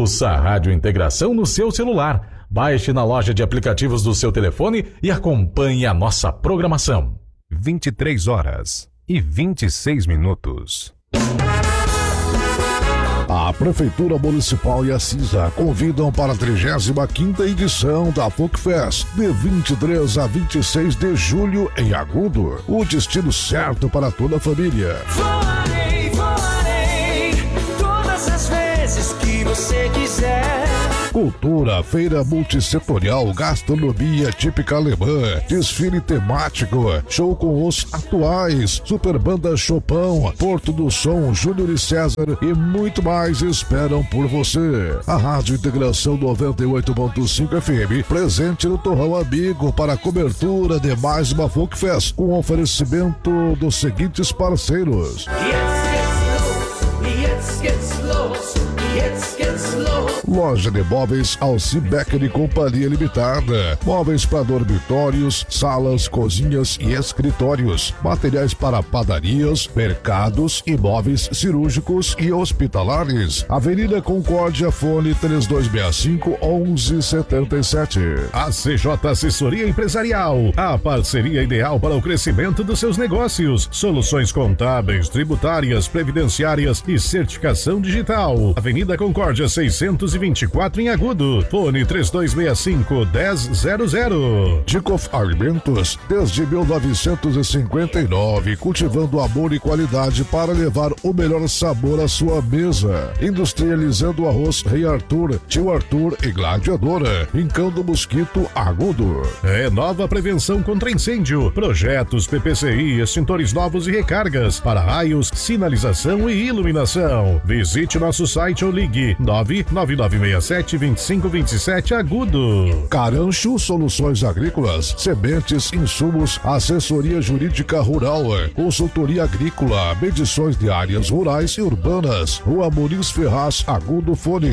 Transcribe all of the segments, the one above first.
Ouça a Rádio Integração no seu celular. Baixe na loja de aplicativos do seu telefone e acompanhe a nossa programação. 23h26. A Prefeitura Municipal e a CISA convidam para a 35ª edição da Folkfest, de 23 a 26 de julho em Agudo. O destino certo para toda a família. Voarei todas as vezes que você quiser. Cultura, feira multissetorial, gastronomia típica alemã, desfile temático, show com os atuais, Super Banda Chopin, Porto do Som, Júnior e César e muito mais esperam por você. A Rádio Integração 98.5 FM presente no Torrão Amigo para a cobertura de mais uma Folkfest com oferecimento dos seguintes parceiros. Loja de móveis Alci Becker e Companhia Limitada. Móveis para dormitórios, salas, cozinhas e escritórios. Materiais para padarias, mercados e móveis cirúrgicos e hospitalares. Avenida Concórdia, fone 3265-1177. A CJ Assessoria Empresarial. A parceria ideal para o crescimento dos seus negócios. Soluções contábeis, tributárias, previdenciárias e certificação digital. Avenida Concórdia 624 em Agudo. Fone 3265-1000. Dicof Alimentos, desde 1959, cultivando amor e qualidade para levar o melhor sabor à sua mesa. Industrializando arroz Rei Arthur, Tio Arthur e Gladiadora. Rincão Mosquito Agudo. Nova prevenção contra incêndio. Projetos PPCI, extintores novos e recargas para raios, sinalização e iluminação. Visite nosso site ou ligue 99967-2527 Agudo. Carancho Soluções Agrícolas, sementes, insumos, assessoria jurídica rural, consultoria agrícola, medições de áreas rurais e urbanas. Rua Muniz Ferraz, Agudo, fone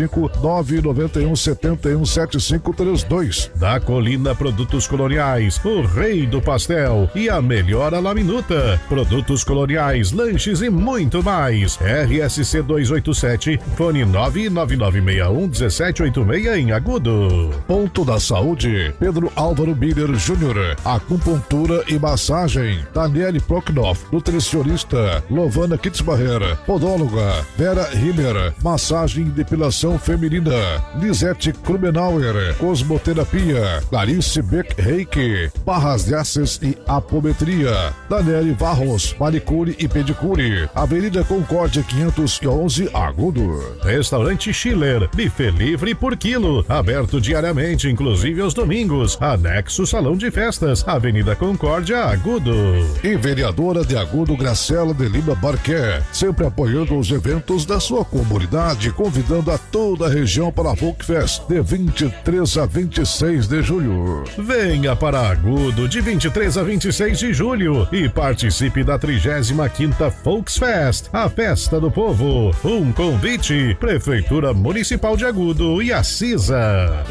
55991717532. Da Colina Produtos Coloniais, o rei do pastel e a melhor laminuta. Produtos coloniais, lanches e muito mais. RSC 287, fone 99961-1786 em Agudo. Ponto da Saúde, Pedro Álvaro Miller Júnior, acupuntura e massagem. Daniele Proknoff, nutricionista. Lovana Kitzbacher, podóloga. Vera Himmer, massagem e depilação feminina. Lisete Krumenauer, cosmoterapia. Clarice Beck Reiki, barras de aças e apometria. Daniele Barros, manicure e pedicure. Avenida Concórdia 511, Agudo. Restaurante Schiller, buffet livre por quilo, aberto diariamente, inclusive aos domingos. Anexo Salão de Festas, Avenida Concórdia, Agudo. E vereadora de Agudo, Graciela de Lima Barquer, sempre apoiando os eventos da sua comunidade, convidando a toda a região para a Folkfest de 23 a 26 de julho. Venha para Agudo de 23 a 26 de julho e participe da 35ª Folkfest, a festa do povo. Um convite, Prefeitura Municipal de Agudo e a CISA.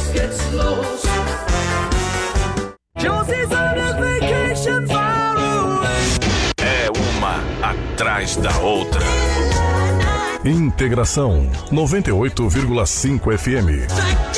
É uma atrás da outra. Integração 98,5 FM.